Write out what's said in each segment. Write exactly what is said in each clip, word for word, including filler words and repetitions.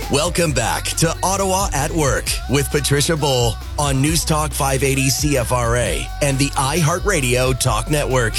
Welcome back to Ottawa at Work with Patricia Bull on News Talk five eighty C F R A and the iHeartRadio Talk Network.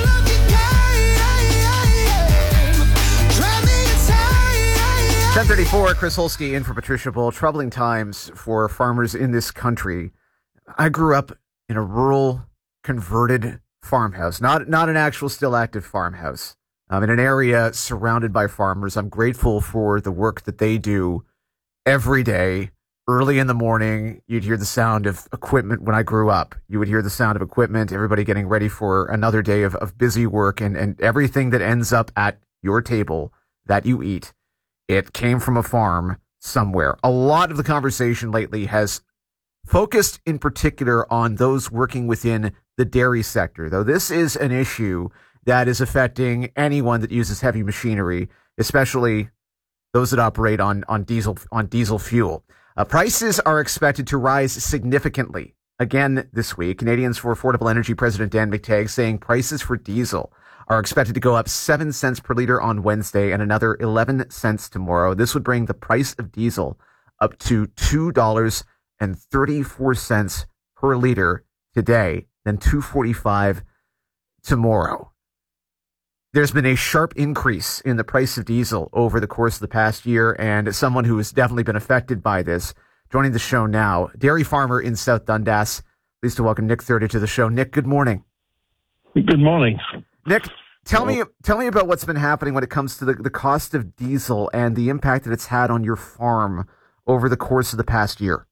ten thirty-four, Chris Holsky in for Patricia Bull. Troubling times for farmers in this country. I grew up in a rural, converted farmhouse, not not an actual still active farmhouse. I'm in an area surrounded by farmers. I'm grateful for the work that they do every day. Early in the morning, you'd hear the sound of equipment. When I grew up, you would hear the sound of equipment, everybody getting ready for another day of, of busy work, and, and everything that ends up at your table that you eat, it came from a farm somewhere. A lot of the conversation lately has focused in particular on those working within the dairy sector, though this is an issue that is affecting anyone that uses heavy machinery, especially those that operate on, on diesel on diesel fuel. Uh, prices are expected to rise significantly again this week. Canadians for Affordable Energy President Dan McTeague saying prices for diesel are expected to go up seven cents per liter on Wednesday and another eleven cents tomorrow. This would bring the price of diesel up to two dollars and thirty-four cents per liter today, then two dollars and forty-five cents tomorrow. There's been a sharp increase in the price of diesel over the course of the past year, and as someone who has definitely been affected by this, joining the show now, dairy farmer in South Dundas. Pleased to welcome Nick Thurder to the show. Nick, good morning. Good morning. Nick, tell me tell me about what's been happening when it comes to the, the cost of diesel and the impact that it's had on your farm over the course of the past year.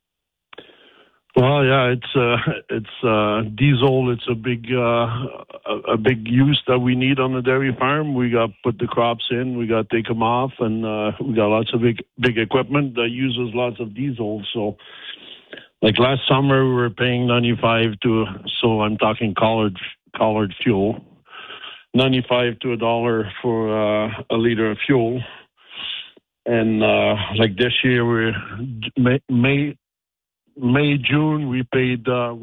Well, yeah, it's uh, it's uh, diesel. It's a big uh, a, a big use that we need on the dairy farm. We got to put the crops in, we got to take them off, and uh, we got lots of big big equipment that uses lots of diesel. So, like last summer, we were paying ninety-five to so I'm talking collard collard fuel, ninety-five to a dollar for uh, a liter of fuel, and uh, like this year, we're May. May May, June, we paid. Uh,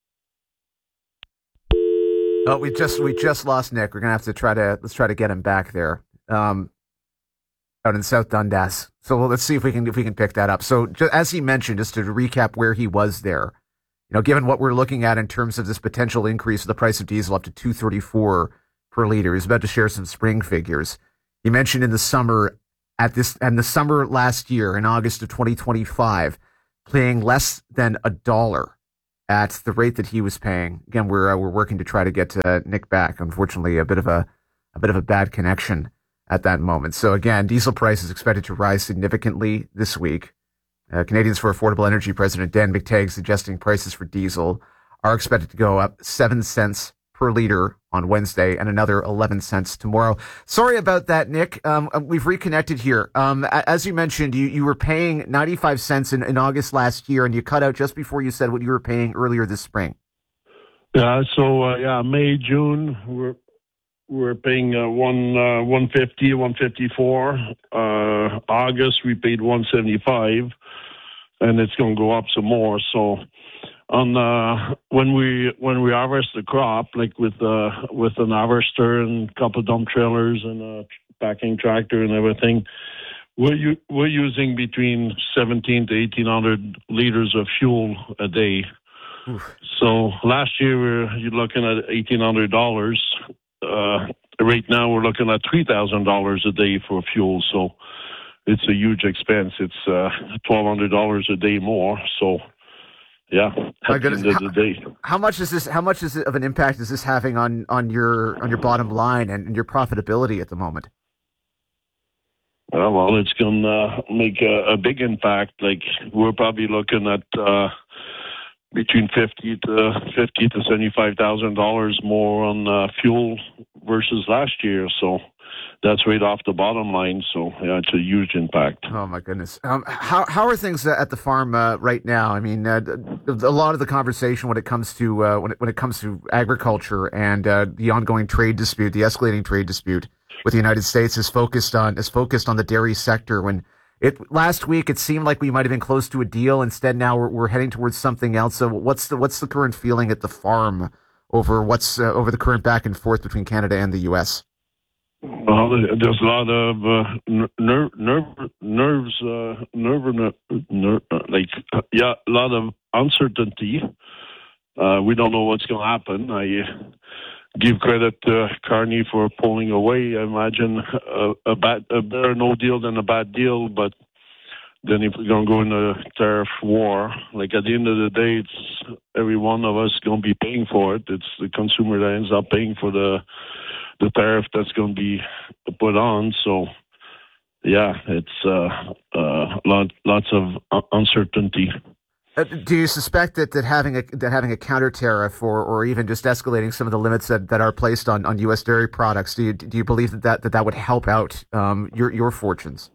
oh, we just we just lost Nick. We're gonna have to try to let's try to get him back there, um, out in South Dundas. So well, let's see if we can if we can pick that up. So just, as he mentioned, just to recap where he was there, you know, given what we're looking at in terms of this potential increase of the price of diesel up to two thirty-four per liter, he's about to share some spring figures. He mentioned in the summer at this and the summer last year in August of twenty twenty-five. Paying less than a dollar at the rate that he was paying. Again, we're uh, we're working to try to get uh, Nick back. Unfortunately, a bit of a a bit of a bad connection at that moment. So again, diesel price is expected to rise significantly this week. Uh, Canadians for Affordable Energy President Dan McTeague suggesting prices for diesel are expected to go up seven cents per liter on Wednesday and another eleven cents tomorrow. Sorry about that, Nick. Um, we've reconnected here. Um, as you mentioned, you, you were paying ninety-five cents in, in August last year, and you cut out just before you said what you were paying earlier this spring. Yeah, so uh, yeah, May, June, we're we're paying uh, one uh, one fifty, one fifty four. Uh, August we paid one seventy five, and it's going to go up some more. So. On uh, when we when we harvest the crop, like with uh, with an harvester and a couple of dump trailers and a packing tractor and everything, we're u- we're using between seventeen to eighteen hundred liters of fuel a day. Oof. So last year we we're you're looking at eighteen hundred dollars. Uh, right now we're looking at three thousand dollars a day for fuel. So it's a huge expense. It's uh, twelve hundred dollars a day more. So. Yeah, at the end of the day. How much is this? How much is it of an impact is this having on, on your on your bottom line and, and your profitability at the moment? Uh, well, it's going to make a, a big impact. Like we're probably looking at uh, between fifty to fifty to seventy five thousand dollars more on uh, fuel versus last year. So. That's right off the bottom line, so yeah, it's a huge impact. Oh my goodness! Um, how how are things at the farm uh, right now? I mean, uh, a lot of the conversation when it comes to uh, when it, when it comes to agriculture and uh, the ongoing trade dispute, the escalating trade dispute with the United States, is focused on is focused on the dairy sector. When it last week, it seemed like we might have been close to a deal. Instead, now we're, we're heading towards something else. So, what's the what's the current feeling at the farm over what's uh, over the current back and forth between Canada and the U S? Well, there's a lot of uh, nerve, nerve, nerves, uh, nerve, nerve, like uh, yeah, a lot of uncertainty. Uh, we don't know what's going to happen. I uh, give credit to Carney for pulling away. I imagine a, a bad, a better no deal than a bad deal. But then if we're going to go in a tariff war, like at the end of the day, it's every one of us going to be paying for it. It's the consumer that ends up paying for the the tariff that's going to be put on. So, yeah, it's uh, uh, lot, lots of uncertainty. Uh, do you suspect that, that having a that having a counter tariff or, or even just escalating some of the limits that, that are placed on, on U S dairy products, do you do you believe that that, that, that would help out um, your your fortunes?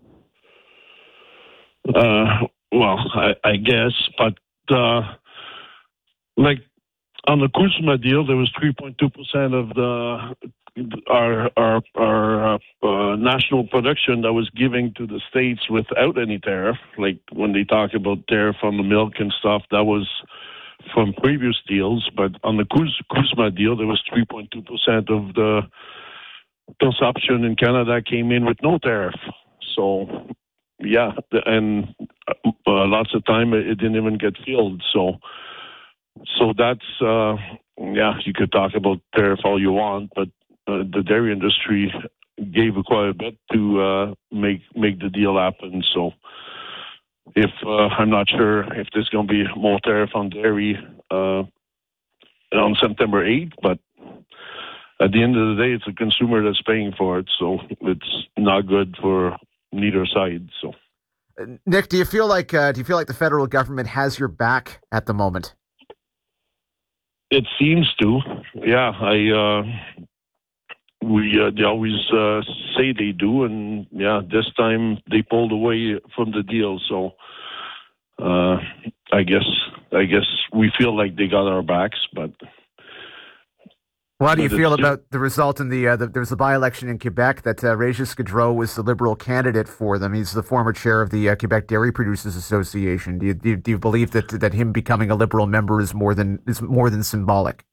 Uh, well, I, I guess, but uh, like on the Kuzma deal, there was three point two percent of the our our our uh, uh, national production that was giving to the states without any tariff. Like when they talk about tariff on the milk and stuff, that was from previous deals. But on the Kuz, Kuzma deal, there was three point two percent of the consumption in Canada came in with no tariff. So yeah, and uh, lots of time it didn't even get filled. So so that's uh, yeah, you could talk about tariff all you want, but Uh, the dairy industry gave quite a bit to uh, make make the deal happen. So, if uh, I'm not sure if there's going to be more tariff on dairy uh, on September eighth, but at the end of the day, it's a consumer that's paying for it, so it's not good for neither side. So, Nick, do you feel like uh, do you feel like the federal government has your back at the moment? It seems to. Yeah, I. Uh, We uh, they always uh, say they do, and yeah, this time they pulled away from the deal. So uh, I guess I guess we feel like they got our backs. But well, how do you feel about the result in the, uh, the there was a by-election in Quebec that uh, Régis Gaudreault was the Liberal candidate for them. He's the former chair of the uh, Quebec Dairy Producers Association. Do you, do you do you believe that that him becoming a Liberal member is more than is more than symbolic?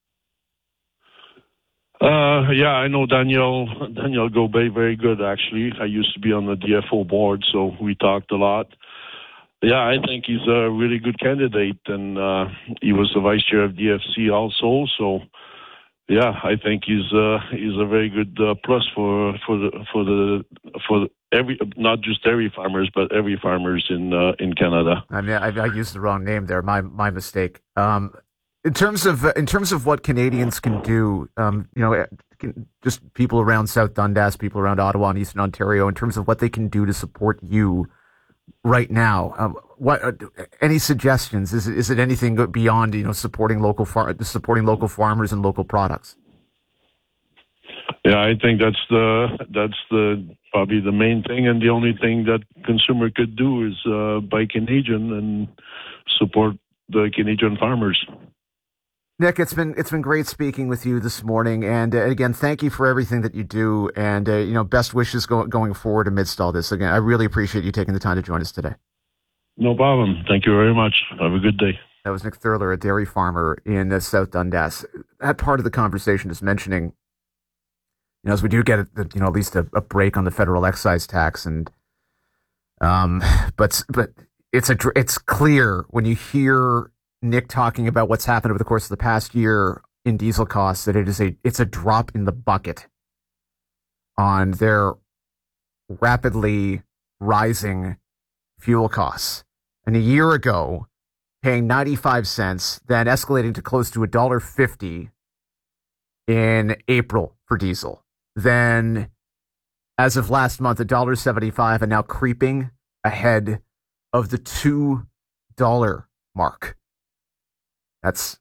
Uh, yeah, I know Daniel Daniel Gobet very good, actually. I used to be on the D F O board, so we talked a lot. Yeah, I think he's a really good candidate, and uh, he was the vice chair of D F C also. So, yeah, I think he's uh, he's a very good uh, plus for for the for the for every not just dairy farmers, but every farmers in uh, in Canada. I mean, I, I used the wrong name there. My my mistake. Um, In terms of in terms of what Canadians can do, um, you know, can, just people around South Dundas, people around Ottawa and Eastern Ontario, in terms of what they can do to support you right now. Um, what uh, any suggestions? Is it, is it anything beyond you know supporting local far, supporting local farmers and local products? Yeah, I think that's the that's the probably the main thing, and the only thing that consumer could do is uh, buy Canadian and support the Canadian farmers. Nick, it's been it's been great speaking with you this morning, and uh, again, thank you for everything that you do, and uh, you know, best wishes go, going forward amidst all this. Again, I really appreciate you taking the time to join us today. No problem. Thank you very much. Have a good day. That was Nick Thurler, a dairy farmer in uh, South Dundas. That part of the conversation is mentioning, you know, as we do get you know at least a, a break on the federal excise tax, and um, but but it's a it's clear when you hear Nick talking about what's happened over the course of the past year in diesel costs that it is a it's a drop in the bucket on their rapidly rising fuel costs. And a year ago, paying ninety-five cents, then escalating to close to one dollar fifty in April for diesel. Then, as of last month, one dollar seventy-five, and now creeping ahead of the two dollar mark. That's,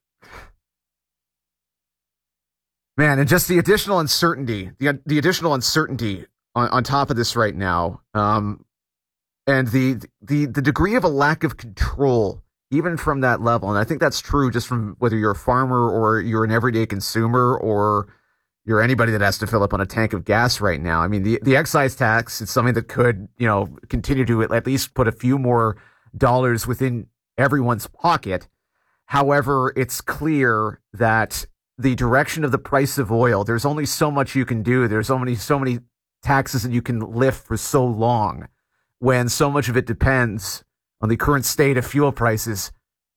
man, and just the additional uncertainty, the the additional uncertainty on, on top of this right now, um, and the the the degree of a lack of control, even from that level, and I think that's true just from whether you're a farmer or you're an everyday consumer or you're anybody that has to fill up on a tank of gas right now. I mean, the the excise tax, it's something that could, you know, continue to at least put a few more dollars within everyone's pocket. However, it's clear that the direction of the price of oil, there's only so much you can do. There's only so many taxes that you can lift for so long when so much of it depends on the current state of fuel prices.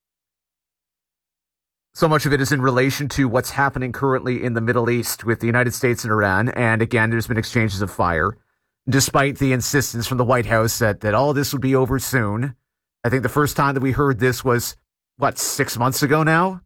So much of it is in relation to what's happening currently in the Middle East with the United States and Iran. And again, there's been exchanges of fire, despite the insistence from the White House that, that all this would be over soon. I think the first time that we heard this was, what, six months ago now?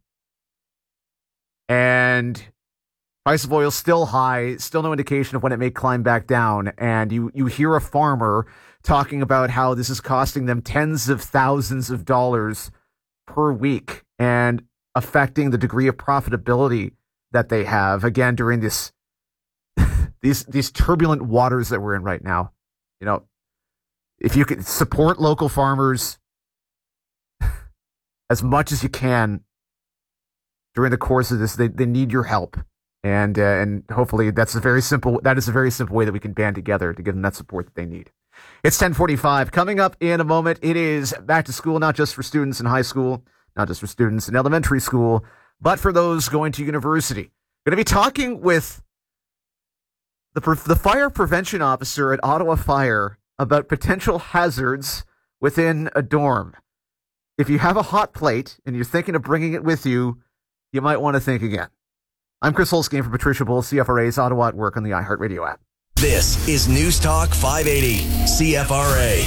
And price of oil still high, still no indication of when it may climb back down. And you, you hear a farmer talking about how this is costing them tens of thousands of dollars per week and affecting the degree of profitability that they have, again, during this these these turbulent waters that we're in right now. You know, if you can support local farmers as much as you can during the course of this, they, they need your help. And uh, and hopefully that's a very simple that is a very simple way that we can band together to give them that support that they need. It's ten forty-five. Coming up in a moment, it is back to school, not just for students in high school, not just for students in elementary school, but for those going to university. Going to be talking with the the fire prevention officer at Ottawa Fire about potential hazards within a dorm. If you have a hot plate and you're thinking of bringing it with you, you might want to think again. I'm Chris Holsky for Patricia Bull, C F R A's Ottawa at Work on the iHeartRadio app. This is News Talk five eighty C F R A.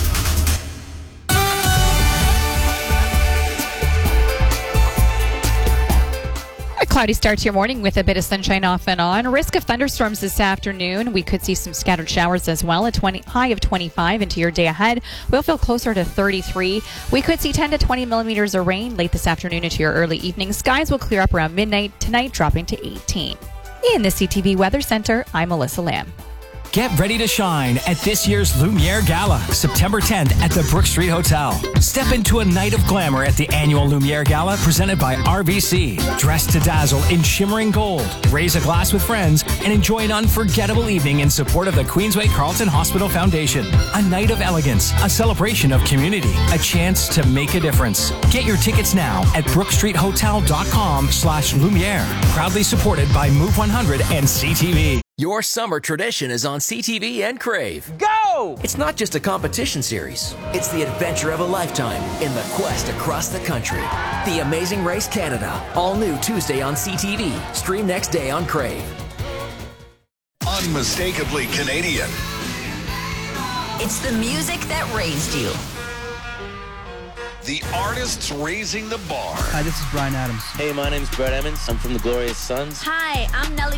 A cloudy start to your morning with a bit of sunshine off and on. Risk of thunderstorms this afternoon. We could see some scattered showers as well. A twenty high of twenty-five into your day ahead. We'll feel closer to thirty-three. We could see ten to twenty millimeters of rain late this afternoon into your early evening. Skies will clear up around midnight tonight, dropping to eighteen. In the C T V Weather Center, I'm Melissa Lamb. Get ready to shine at this year's Lumiere Gala, September tenth at the Brook Street Hotel. Step into a night of glamour at the annual Lumiere Gala presented by R B C. Dress to dazzle in shimmering gold, raise a glass with friends, and enjoy an unforgettable evening in support of the Queensway Carleton Hospital Foundation. A night of elegance, a celebration of community, a chance to make a difference. Get your tickets now at brookstreethotel.com slash Lumiere. Proudly supported by Move one hundred and C T V. Your summer tradition is on C T V and Crave. Go! It's not just a competition series. It's the adventure of a lifetime in the quest across the country. The Amazing Race Canada. All new Tuesday on C T V. Stream next day on Crave. Unmistakably Canadian. It's the music that raised you. The artists raising the bar. Hi, this is Bryan Adams. Hey, my name's Brett Emmons. I'm from the Glorious Sons. Hi, I'm Nelly